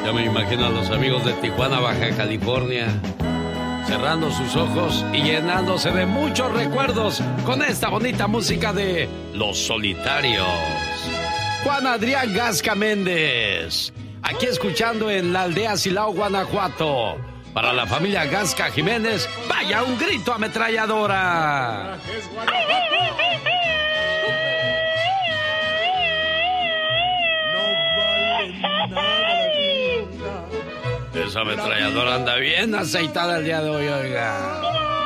Ya me imagino a los amigos de Tijuana, Baja California, cerrando sus ojos y llenándose de muchos recuerdos con esta bonita música de Los Solitarios. Juan Adrián Gasca Méndez, aquí escuchando en la aldea Silao, Guanajuato. Para la familia Gasca Jiménez, vaya un grito ametralladora. Esa ametralladora anda bien aceitada el día de hoy, oiga.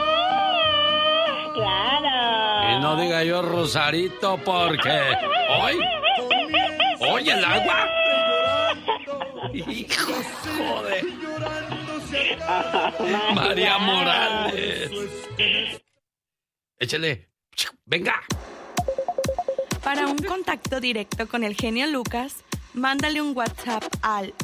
Claro. Y no diga yo Rosarito porque... ¿Hoy? ¿Oye el agua? Hijo, joder. María Morales. Échale. Venga. Para un contacto directo con el genio Lucas, mándale un WhatsApp al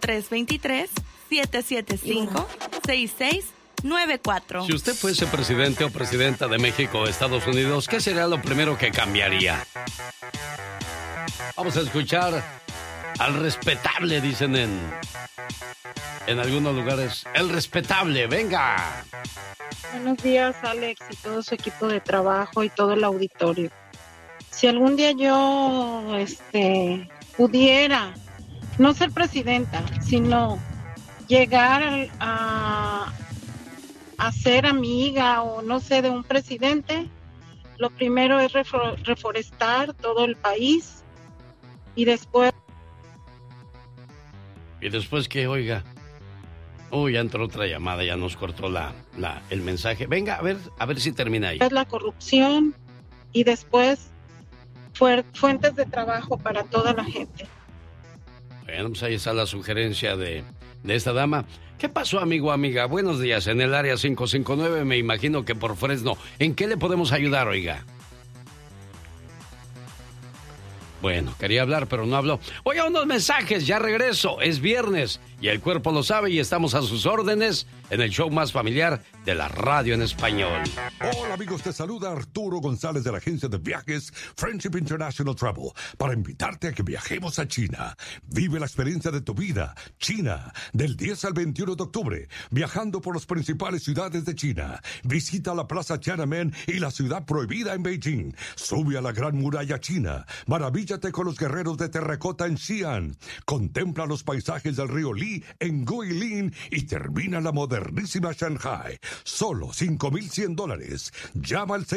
1323-775-6694. Si usted fuese presidente o presidenta de México o Estados Unidos, ¿qué sería lo primero que cambiaría? Vamos a escuchar al respetable, dicen en algunos lugares. El respetable, venga. Buenos días, Alex, y todo su equipo de trabajo y todo el auditorio. Si algún día yo pudiera no ser presidenta, sino llegar a ser amiga o no sé de un presidente, lo primero es reforestar todo el país y después... ¿Y después qué, oiga? Ya entró otra llamada, ya nos cortó el mensaje. Venga, a ver si termina ahí. Es la corrupción y después fuentes de trabajo para toda la gente. Bueno, pues ahí está la sugerencia de esta dama. ¿Qué pasó, amigo, amiga? Buenos días, en el área 559, me imagino que por Fresno. ¿En qué le podemos ayudar, oiga? Bueno, quería hablar, pero no habló. Oiga, unos mensajes, ya regreso. Es viernes y el cuerpo lo sabe y estamos a sus órdenes en el show más familiar de la radio en español. Hola amigos, te saluda Arturo González de la agencia de viajes Friendship International Travel para invitarte a que viajemos a China. Vive la experiencia de tu vida. China, del 10 al 21 de octubre, viajando por las principales ciudades de China. Visita la Plaza Tiananmen y la ciudad prohibida en Beijing. Sube a la Gran Muralla China. Maravíllate con los guerreros de terracota en Xi'an. Contempla los paisajes del río Li en Guilin y termina la modernísima Shanghai. Solo $5,100. Llama al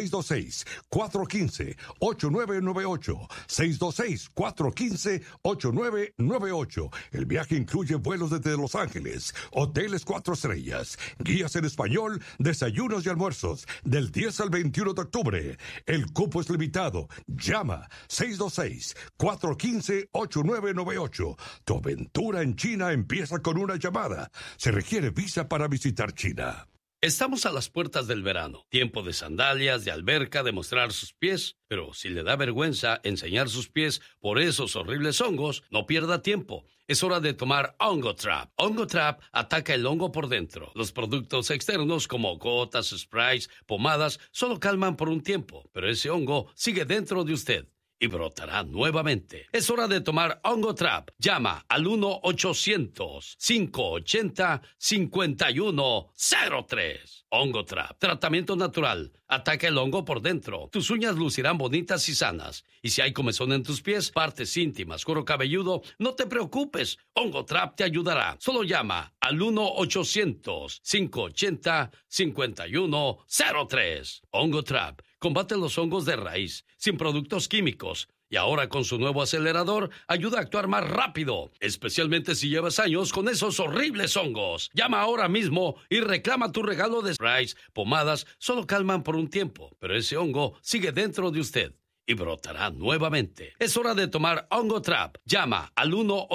626-415-8998. 626-415-8998. El viaje incluye vuelos desde Los Ángeles, hoteles 4 estrellas, guías en español, desayunos y almuerzos, del 10 al 21 de octubre. El cupo es limitado. Llama 626-415-8998. Tu aventura en China empieza con una llamada. Se requiere visa para visitar China. Estamos a las puertas del verano, tiempo de sandalias, de alberca, de mostrar sus pies, pero si le da vergüenza enseñar sus pies por esos horribles hongos, no pierda tiempo. Es hora de tomar Ongotrap. Ongotrap ataca el hongo por dentro. Los productos externos como gotas, sprays, pomadas, solo calman por un tiempo, pero ese hongo sigue dentro de usted y brotará nuevamente. Es hora de tomar Ongotrap. Llama al 1-800-580-5103. Ongotrap, tratamiento natural. Ataca el hongo por dentro. Tus uñas lucirán bonitas y sanas. Y si hay comezón en tus pies, partes íntimas, cuero cabelludo, no te preocupes. Ongotrap te ayudará. Solo llama al 1-800-580-5103. Ongotrap combate los hongos de raíz, sin productos químicos. Y ahora con su nuevo acelerador, ayuda a actuar más rápido, especialmente si llevas años con esos horribles hongos. Llama ahora mismo y reclama tu regalo de sprays, pomadas, solo calman por un tiempo, pero ese hongo sigue dentro de usted y brotará nuevamente. Es hora de tomar Ongotrap. Llama al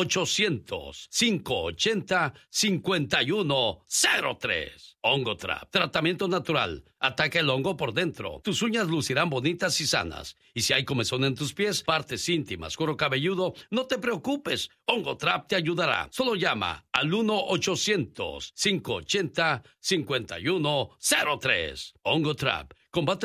1-800-580-5103. Ongotrap, tratamiento natural. Ataca el hongo por dentro. Tus uñas lucirán bonitas y sanas. Y si hay comezón en tus pies, partes íntimas, cuero cabelludo, no te preocupes. Ongotrap te ayudará. Solo llama al 1-800-580-5103. Ongotrap combate